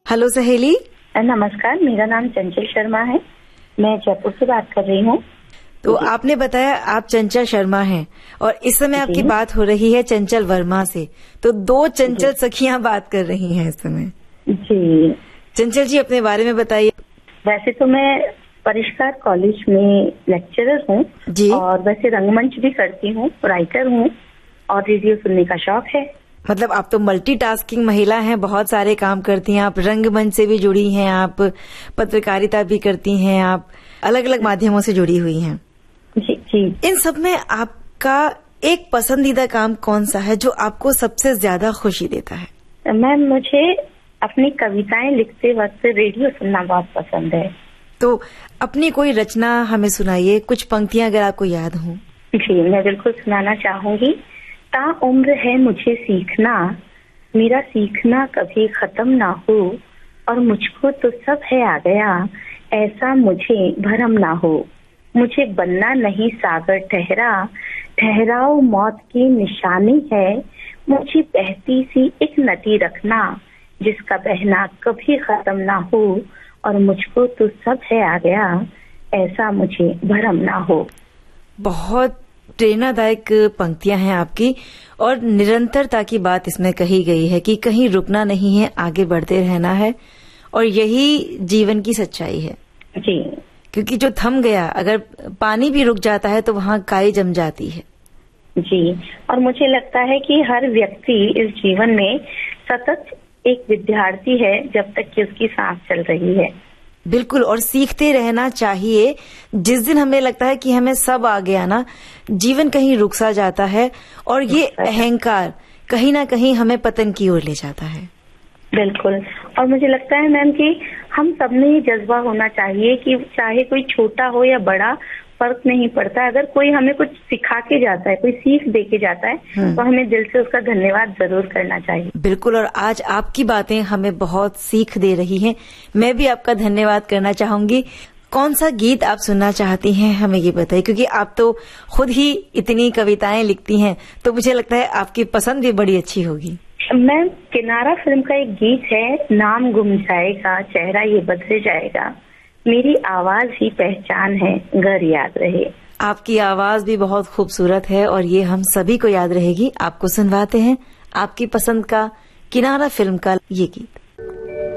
Hello सहेली। नमस्कार, मेरा नाम चंचल शर्मा है। मैं जयपुर से बात कर रही हूँ। तो आपने बताया आप चंचल शर्मा हैं और इस समय आपकी बात हो रही है चंचल वर्मा से। तो दो चंचल सखियां बात कर रही हैं इस समय। जी चंचल जी, अपने बारे में बताइए। वैसे तो मैं परिष्कार कॉलेज में लेक्चरर हूँ जी। और वैसे रंगमंच भी करती हूँ, राइटर हूँ और रेडियो सुनने का शौक है। मतलब आप तो मल्टीटास्किंग महिला हैं, बहुत सारे काम करती हैं। आप रंगमंच से भी जुड़ी हैं, आप पत्रकारिता भी करती हैं, आप अलग अलग माध्यमों से जुड़ी हुई हैं। जी जी। इन सब में आपका एक पसंदीदा काम कौन सा है जो आपको सबसे ज्यादा खुशी देता है? मैम, मुझे अपनी कविताएं लिखते वक्त रेडियो सुनना बहुत पसंद है। तो अपनी कोई रचना हमें सुनाइए, कुछ पंक्तियां अगर आपको याद हों। जी, मैं बिल्कुल सुनाना चाहूंगी। ताउम्र है मुझे सीखना, मेरा सीखना कभी खत्म ना हो, और मुझको तो सब है आ गया, ऐसा मुझे भरम ना हो। मुझे बनना नहीं सागर ठहरा, ठहराओ मौत की निशानी है। मुझे बहती सी एक नदी रखना, जिसका बहना कभी खत्म ना हो, और मुझको तो सब है आ गया, ऐसा मुझे भरम ना हो। बहुत प्रेरणादायक पंक्तियां हैं आपकी और निरंतरता की बात इसमें कही गई है कि कहीं रुकना नहीं है, आगे बढ़ते रहना है, और यही जीवन की सच्चाई है। जी। क्योंकि जो थम गया, अगर पानी भी रुक जाता है तो वहाँ काई जम जाती है। जी, और मुझे लगता है कि हर व्यक्ति इस जीवन में सतत एक विद्यार्थी है जब तक कि उसकी सांस चल रही है। बिल्कुल, और सीखते रहना चाहिए। जिस दिन हमें लगता है कि हमें सब आ गया ना, जीवन कहीं रुक सा जाता है और ये अहंकार कहीं ना कहीं हमें पतन की ओर ले जाता है। बिल्कुल, और मुझे लगता है मैम कि हम सब में ये जज्बा होना चाहिए कि चाहे कोई छोटा हो या बड़ा, फर्क नहीं पड़ता। अगर कोई हमें कुछ सिखा के जाता है, कोई सीख दे के जाता है, तो हमें दिल से उसका धन्यवाद जरूर करना चाहिए। बिल्कुल, और आज आपकी बातें हमें बहुत सीख दे रही हैं। मैं भी आपका धन्यवाद करना चाहूंगी। कौन सा गीत आप सुनना चाहती हैं, हमें ये बताइए, क्योंकि आप तो खुद ही इतनी कविताएं लिखती हैं, तो मुझे लगता है आपकी पसंद भी बड़ी अच्छी होगी। मैम, किनारा फिल्म का एक गीत है, नाम गुम जाएगा, चेहरा ये बदल जाएगा, मेरी आवाज ही पहचान है, घर याद रहे। आपकी आवाज भी बहुत खूबसूरत है और ये हम सभी को याद रहेगी। आपको सुनवाते हैं आपकी पसंद का किनारा फिल्म का ये गीत।